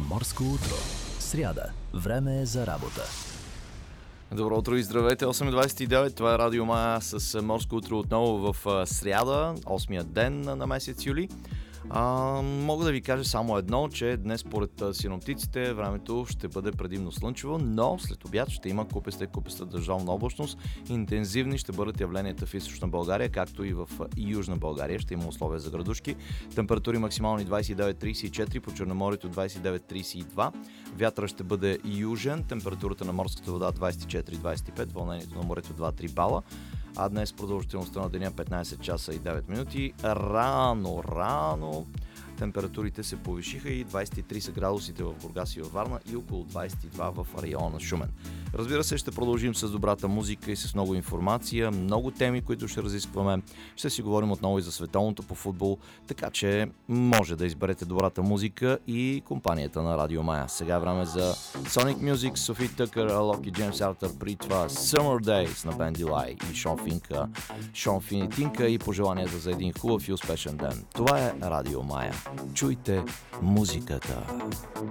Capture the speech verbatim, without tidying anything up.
Морско утро. Сряда. Време е за работа. Добро утро и здравейте, осем двадесет и девет, това е Радио Мая с Морско утро отново в сряда, осмия ден на месец юли. А, мога да ви кажа само едно, че днес според синоптиците времето ще бъде предимно слънчево, но след обяд ще има купеста и купеста държавна облачност. Интензивни ще бъдат явленията в източна България, както и в южна България. Ще има условия за градушки. Температури максимални двадесет и девет тридесет и четири, по Черноморието двадесет и девет тридесет и два. Вятъра ще бъде южен, температурата на морската вода двадесет и четири двадесет и пет, вълнението на морето два до три бала. А днес продължителността на деня петнадесет часа и девет минути. Рано, рано температурите се повишиха и двадесет и три са градусите в Бургас и във Варна и около двадесет и два в района на Шумен. Разбира се, ще продължим с добрата музика и с много информация, много теми, които ще разискваме. Ще си говорим отново и за световното по футбол, така че може да изберете добрата музика и компанията на Радио Мая. Сега е време за Sonic Music, Софи Тъкър, Алок и Джеймс Артър, при това Summer Days на Бен Дилай и Шон Финка, Шон Финитинка и пожеланията за един хубав и успешен ден. Това е Радио Мая. Чуйте музиката.